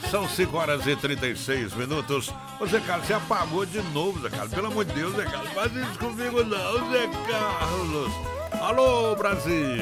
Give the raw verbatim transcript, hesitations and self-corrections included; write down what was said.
São cinco horas e trinta e seis minutos. Ô Zé Carlos, você apagou de novo, Zé Carlos. Pelo amor de Deus, Zé Carlos. Faz isso comigo não, Zé Carlos. Alô, Brasil.